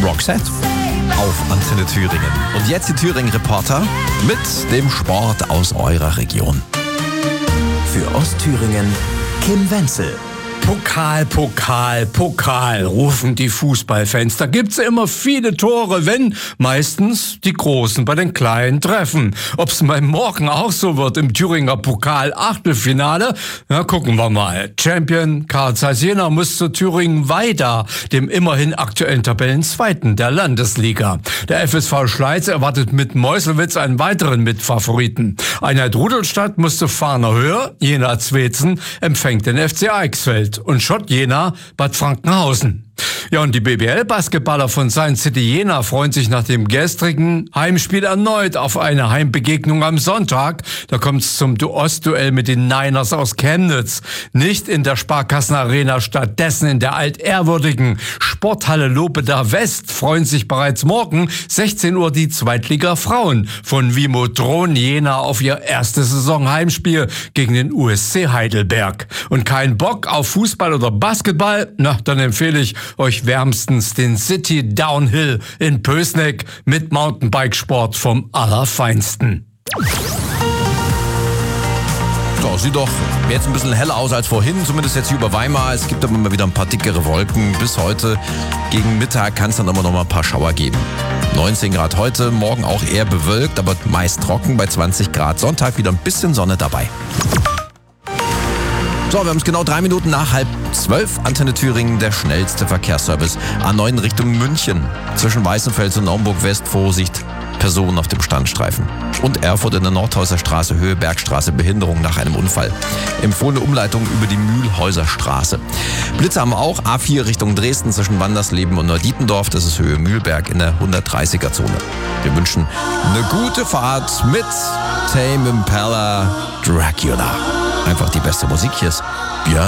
Roxette auf Antenne Thüringen. Und jetzt die Thüringen-Reporter mit dem Sport aus eurer Region. Für Ostthüringen Kim Wenzel. Pokal, rufen die Fußballfans. Da gibt's immer viele Tore, wenn meistens die Großen bei den Kleinen treffen. Ob's mal morgen auch so wird im Thüringer Pokal-Achtelfinale? Na, gucken wir mal. Champion Carl Zeiss Jena muss zu Thüringen weiter, dem immerhin aktuellen Tabellenzweiten der Landesliga. Der FSV Schleiz erwartet mit Meuselwitz einen weiteren Mitfavoriten. Einheit Rudolstadt muss zu Fahner Höhe, Jena Zwetzen empfängt den FC Eichsfeld. Und Schott Jena Bad Frankenhausen. Ja, und die BBL-Basketballer von Science City Jena freuen sich nach dem gestrigen Heimspiel erneut auf eine Heimbegegnung am Sonntag. Da kommt es zum Ostduell mit den Niners aus Chemnitz. Nicht in der Sparkassenarena, stattdessen in der altehrwürdigen Sporthalle Lobeda West freuen sich bereits morgen 16 Uhr die Zweitliga-Frauen von Vimotron Jena auf ihr erstes Saisonheimspiel gegen den USC Heidelberg. Und kein Bock auf Fußball oder Basketball? Na, dann empfehle ich euch wärmstens den City Downhill in Pößneck mit Mountainbikesport vom Allerfeinsten. So, sieht doch jetzt ein bisschen heller aus als vorhin, zumindest jetzt hier über Weimar. Es gibt aber mal wieder ein paar dickere Wolken. Bis heute gegen Mittag kann es dann aber noch mal ein paar Schauer geben. 19 Grad heute, morgen auch eher bewölkt, aber meist trocken bei 20 Grad. Sonntag wieder ein bisschen Sonne dabei. So, wir haben es genau 3 Minuten nach 11:30. Antenne Thüringen, der schnellste Verkehrsservice. A9 Richtung München. Zwischen Weißenfels und Naumburg West, Vorsicht, Personen auf dem Standstreifen. Und Erfurt in der Nordhäuser Straße, Höhe Bergstraße, Behinderung nach einem Unfall. Empfohlene Umleitung über die Mühlhäuser Straße. Blitze haben wir auch. A4 Richtung Dresden zwischen Wandersleben und Neudietendorf. Das ist Höhe Mühlberg in der 130er-Zone. Wir wünschen eine gute Fahrt mit Tame Impala Dracula. Einfach die beste Musik. Hier ist Björn